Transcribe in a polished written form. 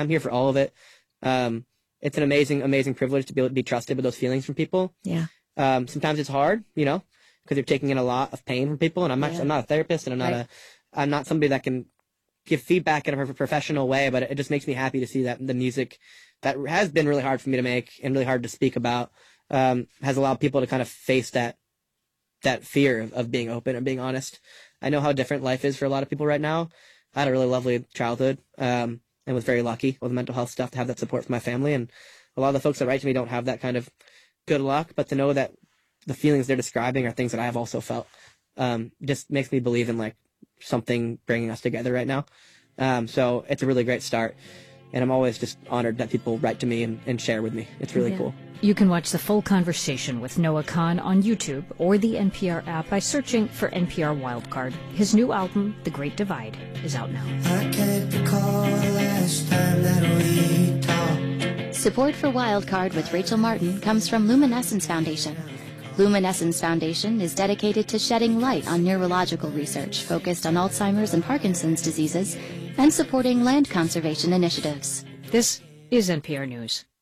I'm here for all of it. It's an amazing privilege to be able to be trusted with those feelings from people. Yeah. Sometimes it's hard, because you're taking in a lot of pain from people, and I'm not a therapist, and I'm not somebody that can give feedback in a professional way, but it just makes me happy to see that the music that has been really hard for me to make and really hard to speak about, has allowed people to kind of face that fear of being open and being honest. I know how different life is for a lot of people right now. I had a really lovely childhood, and was very lucky with mental health stuff to have that support from my family. And a lot of the folks that write to me don't have that kind of good luck, but to know that the feelings they're describing are things that I have also felt, just makes me believe in like something bringing us together right now. So it's a really great start. And I'm always just honored that people write to me and share with me. It's really cool. You can watch the full conversation with Noah Kahan on YouTube or the NPR app by searching for NPR Wildcard. His new album, The Great Divide, is out now. I can't recall last time that we talked. Support for Wildcard with Rachel Martin comes from Luminescence Foundation. Luminescence Foundation is dedicated to shedding light on neurological research focused on Alzheimer's and Parkinson's diseases and supporting land conservation initiatives. This is NPR News.